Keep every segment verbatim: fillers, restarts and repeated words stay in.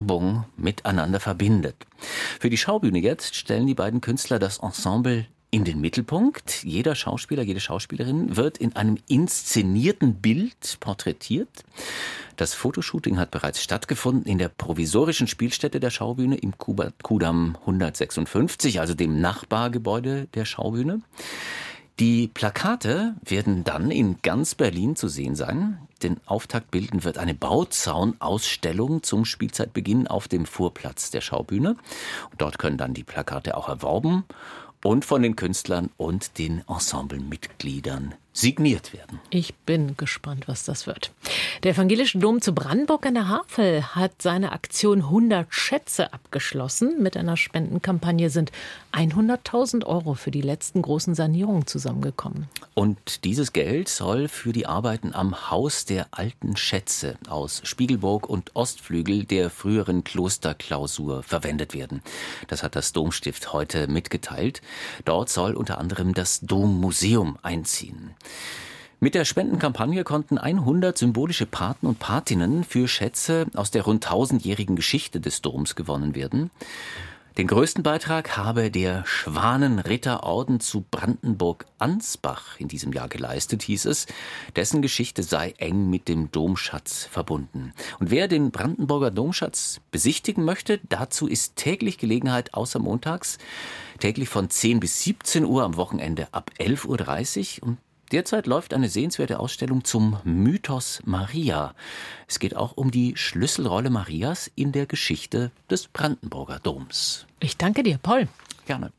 Werbung miteinander verbindet. Für die Schaubühne jetzt stellen die beiden Künstler das Ensemble in den Mittelpunkt. Jeder Schauspieler, jede Schauspielerin wird in einem inszenierten Bild porträtiert. Das Fotoshooting hat bereits stattgefunden in der provisorischen Spielstätte der Schaubühne im Kudamm hundertsechsundfünfzig, also dem Nachbargebäude der Schaubühne. Die Plakate werden dann in ganz Berlin zu sehen sein. Den Auftakt bilden wird eine Bauzaunausstellung zum Spielzeitbeginn auf dem Vorplatz der Schaubühne. Und dort können dann die Plakate auch erworben und von den Künstlern und den Ensemblemitgliedern signiert werden. Ich bin gespannt, was das wird. Der Evangelische Dom zu Brandenburg an der Havel hat seine Aktion hundert Schätze abgeschlossen. Mit einer Spendenkampagne sind hunderttausend Euro für die letzten großen Sanierungen zusammengekommen. Und dieses Geld soll für die Arbeiten am Haus der alten Schätze aus Spiegelburg und Ostflügel der früheren Klosterklausur verwendet werden. Das hat das Domstift heute mitgeteilt. Dort soll unter anderem das Dommuseum einziehen. Mit der Spendenkampagne konnten hundert symbolische Paten und Patinnen für Schätze aus der rund tausendjährigen Geschichte des Doms gewonnen werden. Den größten Beitrag habe der Schwanenritterorden zu Brandenburg-Ansbach in diesem Jahr geleistet, hieß es. Dessen Geschichte sei eng mit dem Domschatz verbunden. Und wer den Brandenburger Domschatz besichtigen möchte, dazu ist täglich Gelegenheit außer montags, täglich von zehn bis siebzehn Uhr, am Wochenende ab elf Uhr dreißig. Und derzeit läuft eine sehenswerte Ausstellung zum Mythos Maria. Es geht auch um die Schlüsselrolle Marias in der Geschichte des Brandenburger Doms. Ich danke dir, Paul. Gerne.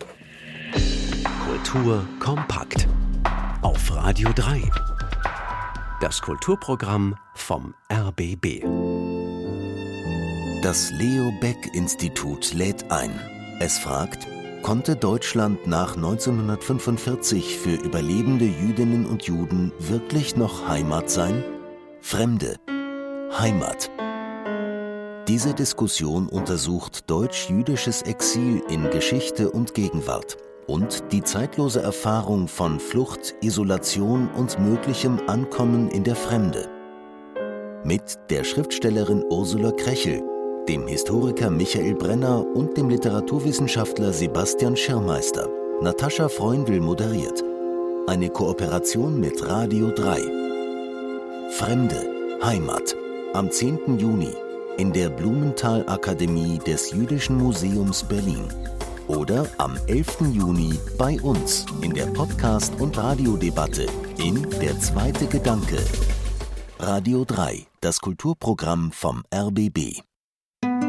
Kultur kompakt auf Radio drei. Das Kulturprogramm vom R B B. Das Leo Baeck Institut lädt ein. Es fragt: Konnte Deutschland nach neunzehnhundertfünfundvierzig für überlebende Jüdinnen und Juden wirklich noch Heimat sein? Fremde. Heimat. Diese Diskussion untersucht deutsch-jüdisches Exil in Geschichte und Gegenwart und die zeitlose Erfahrung von Flucht, Isolation und möglichem Ankommen in der Fremde. Mit der Schriftstellerin Ursula Krechel, dem Historiker Michael Brenner und dem Literaturwissenschaftler Sebastian Schirmeister. Natascha Freundl moderiert. Eine Kooperation mit Radio drei. Fremde. Heimat. Am zehnten Juni in der Blumenthal-Akademie des Jüdischen Museums Berlin. Oder am elften Juni bei uns in der Podcast- und Radiodebatte in Der zweite Gedanke. Radio drei, das Kulturprogramm vom R B B.